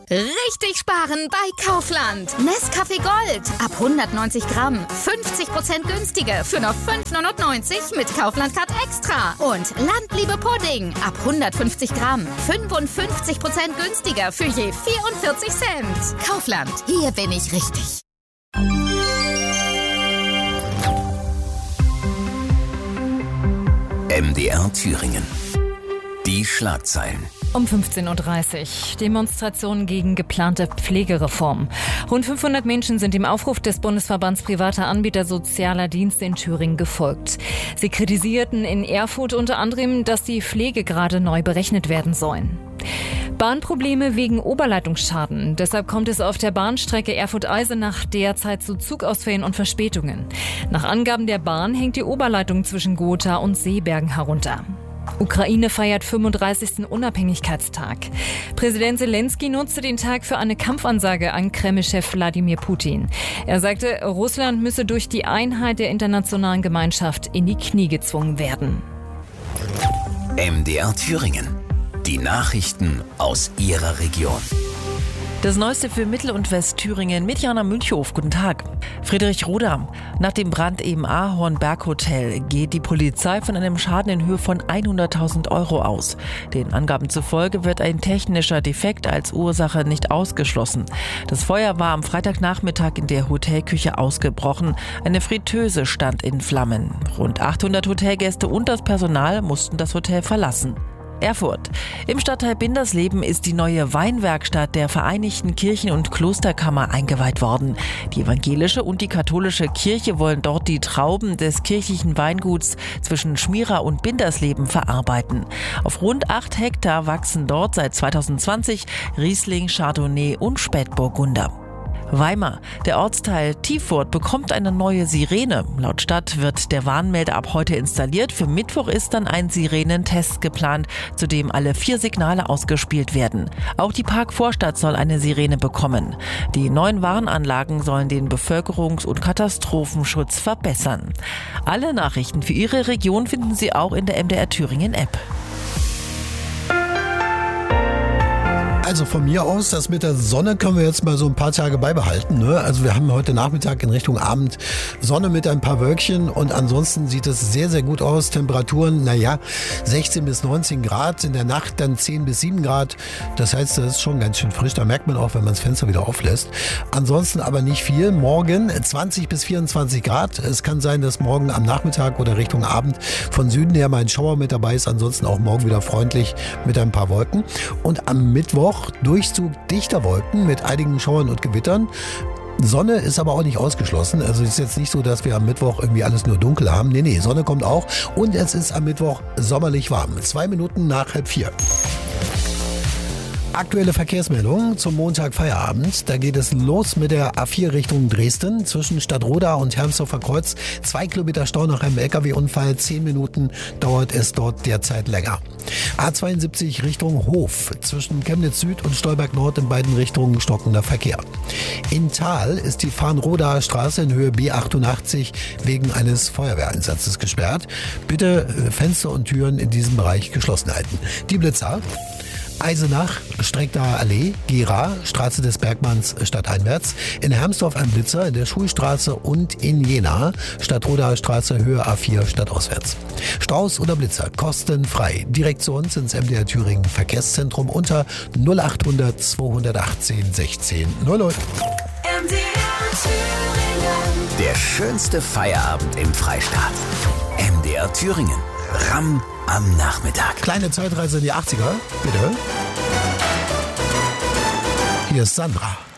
Richtig sparen bei Kaufland. Nescafé Gold ab 190 Gramm. 50% günstiger für nur 5,99 mit Kaufland Card Extra. Und Landliebe Pudding ab 150 Gramm. 55% günstiger für je 44 Cent. Kaufland, hier bin ich richtig. MDR Thüringen. Die Schlagzeilen. Um 15.30 Uhr. Demonstrationen gegen geplante Pflegereform. Rund 500 Menschen sind dem Aufruf des Bundesverbands privater Anbieter sozialer Dienste in Thüringen gefolgt. Sie kritisierten in Erfurt unter anderem, dass die Pflegegrade neu berechnet werden sollen. Bahnprobleme wegen Oberleitungsschaden. Deshalb kommt es auf der Bahnstrecke Erfurt-Eisenach derzeit zu Zugausfällen und Verspätungen. Nach Angaben der Bahn hängt die Oberleitung zwischen Gotha und Seebergen herunter. Ukraine feiert 35. Unabhängigkeitstag. Präsident Zelensky nutzte den Tag für eine Kampfansage an Kreml-Chef Wladimir Putin. Er sagte, Russland müsse durch die Einheit der internationalen Gemeinschaft in die Knie gezwungen werden. MDR Thüringen. Die Nachrichten aus Ihrer Region. Das Neueste für Mittel- und Westthüringen mit Jana Münchow. Guten Tag. Friedrich Roda. Nach dem Brand im Ahorn-Berghotel geht die Polizei von einem Schaden in Höhe von 100.000 Euro aus. Den Angaben zufolge wird ein technischer Defekt als Ursache nicht ausgeschlossen. Das Feuer war am Freitagnachmittag in der Hotelküche ausgebrochen. Eine Fritteuse stand in Flammen. Rund 800 Hotelgäste und das Personal mussten das Hotel verlassen. Erfurt. Im Stadtteil Bindersleben ist die neue Weinwerkstatt der Vereinigten Kirchen- und Klosterkammer eingeweiht worden. Die evangelische und die katholische Kirche wollen dort die Trauben des kirchlichen Weinguts zwischen Schmira und Bindersleben verarbeiten. Auf rund 8 Hektar wachsen dort seit 2020 Riesling, Chardonnay und Spätburgunder. Weimar. Der Ortsteil Tiefurt bekommt eine neue Sirene. Laut Stadt wird der Warnmelder ab heute installiert. Für Mittwoch ist dann ein Sirenentest geplant, zu dem alle 4 Signale ausgespielt werden. Auch die Parkvorstadt soll eine Sirene bekommen. Die neuen Warnanlagen sollen den Bevölkerungs- und Katastrophenschutz verbessern. Alle Nachrichten für Ihre Region finden Sie auch in der MDR Thüringen App. Also von mir aus, das mit der Sonne können wir jetzt mal so ein paar Tage beibehalten. Ne? Also wir haben heute Nachmittag in Richtung Abend Sonne mit ein paar Wölkchen und ansonsten sieht es sehr, sehr gut aus. Temperaturen, 16 bis 19 Grad, in der Nacht dann 10 bis 7 Grad. Das heißt, das ist schon ganz schön frisch. Da merkt man auch, wenn man das Fenster wieder auflässt. Ansonsten aber nicht viel. Morgen 20 bis 24 Grad. Es kann sein, dass morgen am Nachmittag oder Richtung Abend von Süden her mal ein Schauer mit dabei ist. Ansonsten auch morgen wieder freundlich mit ein paar Wolken. Und am Mittwoch Durchzug dichter Wolken mit einigen Schauern und Gewittern. Sonne ist aber auch nicht ausgeschlossen. Also es ist jetzt nicht so, dass wir am Mittwoch irgendwie alles nur dunkel haben. Nee, Sonne kommt auch. Und es ist am Mittwoch sommerlich warm. 2 Minuten nach 3:30. Aktuelle Verkehrsmeldung zum Montag Feierabend. Da geht es los mit der A4 Richtung Dresden zwischen Stadtroda und Hermsdorfer Kreuz. 2 Kilometer Stau nach einem LKW-Unfall. 10 Minuten dauert es dort derzeit länger. A72 Richtung Hof zwischen Chemnitz Süd und Stolberg Nord in beiden Richtungen stockender Verkehr. In Thal ist die Farnrodaer Straße in Höhe B88 wegen eines Feuerwehreinsatzes gesperrt. Bitte Fenster und Türen in diesem Bereich geschlossen halten. Die Blitzer. Eisenach, Streckdaher Allee, Gera, Straße des Bergmanns stadteinwärts, in Hermsdorf ein Blitzer, in der Schulstraße und in Jena, Stadtrodaer Straße, Höhe A4 stadtauswärts. Staus oder Blitzer, kostenfrei. Direkt zu uns ins MDR Thüringen Verkehrszentrum unter 0800 218 16 00. Der schönste Feierabend im Freistaat. MDR Thüringen. Ramm am Nachmittag. Kleine Zeitreise in die 80er, bitte. Hier ist Sandra.